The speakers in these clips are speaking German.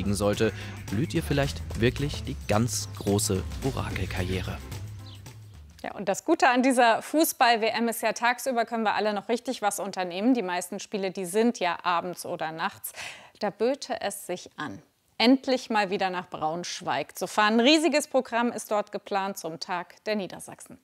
bestätigen sollte, blüht ihr vielleicht wirklich die ganz große Orakelkarriere. Ja, und das Gute an dieser Fußball-WM ist ja, tagsüber können wir alle noch richtig was unternehmen. Die meisten Spiele, die sind ja abends oder nachts. Da böte es sich an. Endlich mal wieder nach Braunschweig zu fahren. Ein riesiges Programm ist dort geplant zum Tag der Niedersachsen.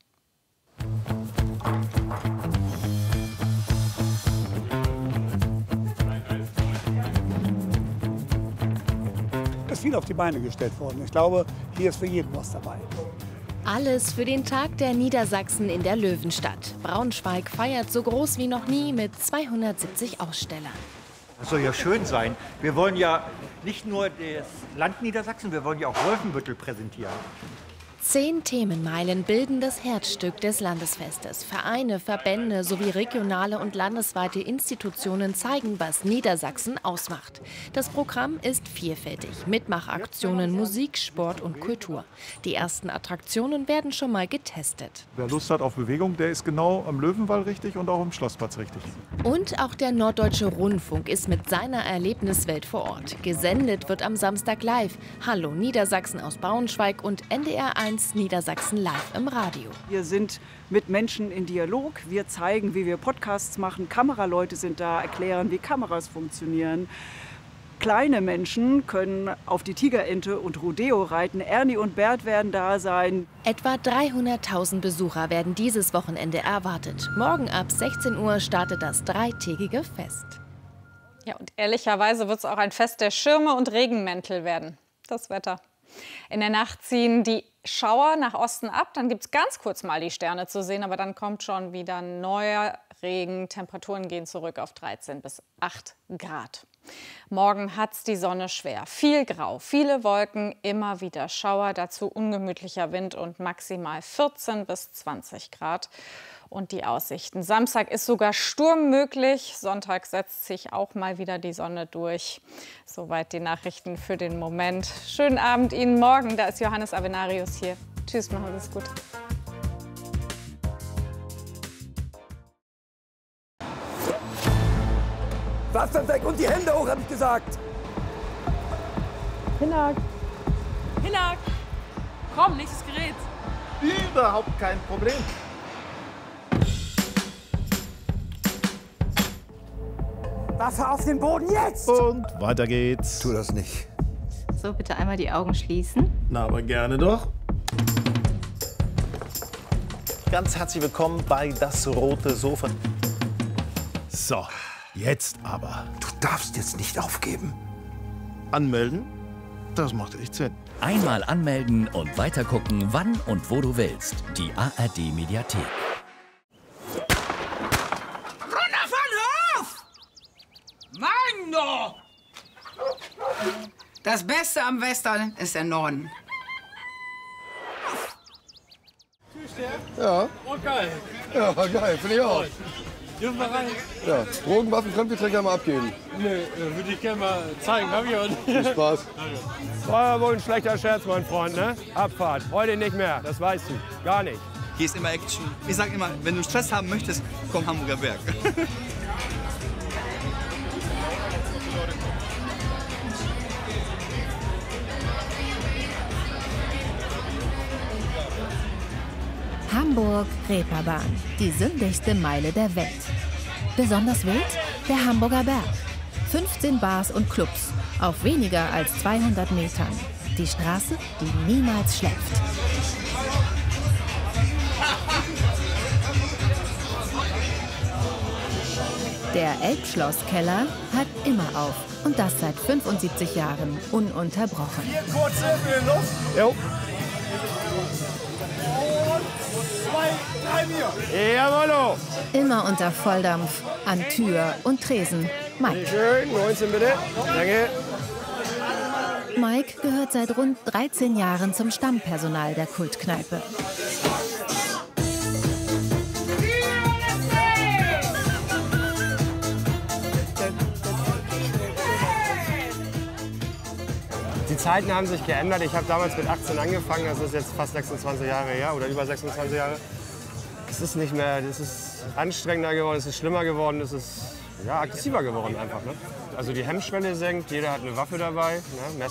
Es ist viel auf die Beine gestellt worden. Ich glaube, hier ist für jeden was dabei. Alles für den Tag der Niedersachsen in der Löwenstadt. Braunschweig feiert so groß wie noch nie mit 270 Ausstellern. Das soll ja schön sein. Wir wollen ja nicht nur das Land Niedersachsen, wir wollen ja auch Wolfenbüttel präsentieren. 10 Themenmeilen bilden das Herzstück des Landesfestes. Vereine, Verbände sowie regionale und landesweite Institutionen zeigen, was Niedersachsen ausmacht. Das Programm ist vielfältig. Mitmachaktionen, Musik, Sport und Kultur. Die ersten Attraktionen werden schon mal getestet. Wer Lust hat auf Bewegung, der ist genau am Löwenwall richtig und auch am Schlossplatz richtig. Und auch der Norddeutsche Rundfunk ist mit seiner Erlebniswelt vor Ort. Gesendet wird am Samstag live. Hallo Niedersachsen aus Braunschweig und NDR 1 Niedersachsen live im Radio. Wir sind mit Menschen in Dialog. Wir zeigen, wie wir Podcasts machen. Kameraleute sind da, erklären, wie Kameras funktionieren. Kleine Menschen können auf die Tigerente und Rodeo reiten. Ernie und Bert werden da sein. Etwa 300.000 Besucher werden dieses Wochenende erwartet. Morgen ab 16 Uhr startet das 3-tägige Fest. Ja, und ehrlicherweise wird es auch ein Fest der Schirme und Regenmäntel werden. Das Wetter. In der Nacht ziehen die Schauer nach Osten ab, dann gibt es ganz kurz mal die Sterne zu sehen, aber dann kommt schon wieder neuer Regen. Temperaturen gehen zurück auf 13 bis 8 Grad. Morgen hat's die Sonne schwer. Viel Grau, viele Wolken, immer wieder Schauer, dazu ungemütlicher Wind und maximal 14 bis 20 Grad. Und die Aussichten. Samstag ist sogar Sturm möglich. Sonntag setzt sich auch mal wieder die Sonne durch. Soweit die Nachrichten für den Moment. Schönen Abend Ihnen morgen. Da ist Johannes Avenarius hier. Tschüss, machen Sie es gut. Wasser weg und die Hände hoch, habe ich gesagt. Hinak. Hinak. Komm, nächstes Gerät. Überhaupt kein Problem. Wasser auf den Boden jetzt! Und weiter geht's. Tu das nicht. So, bitte einmal die Augen schließen. Na, aber gerne doch. Ganz herzlich willkommen bei Das Rote Sofa. So, jetzt aber. Du darfst jetzt nicht aufgeben. Anmelden? Das macht echt Sinn. Einmal anmelden und weitergucken, wann und wo du willst. Die ARD-Mediathek. Mann! Das Beste am Western ist der Norden. Ja. Oh, geil. Ja, geil, finde ich auch. Dürfen wir rein? Ja, Drogen, Waffen, Fremdgetränke mal abgeben. Nee, würde ich gerne mal zeigen. Hab ich auch nicht. Viel Spaß. War wohl ein schlechter Scherz, mein Freund, ne? Abfahrt. Heute nicht mehr, das weißt du. Gar nicht. Hier ist immer Action. Ich sag immer, wenn du Stress haben möchtest, komm Hamburger Berg. Hamburg-Reeperbahn, die sündlichste Meile der Welt. Besonders wild der Hamburger Berg. 15 Bars und Clubs auf weniger als 200 Metern. Die Straße, die niemals schläft. Der Elbschlosskeller hat immer auf. Und das seit 75 Jahren ununterbrochen. Hier kurze für den Luft. Jo. Jawollo! Immer unter Volldampf, an Tür und Tresen. Mike. Schön, 19 bitte. Danke. Mike gehört seit rund 13 Jahren zum Stammpersonal der Kultkneipe. Die Zeiten haben sich geändert. Ich habe damals mit 18 angefangen. Das ist jetzt fast 26 Jahre her oder über 26 Jahre. Es ist nicht mehr, es ist anstrengender geworden, es ist schlimmer geworden, es ist ja, aggressiver geworden einfach. Ne? Also die Hemmschwelle senkt, jeder hat eine Waffe dabei, ne?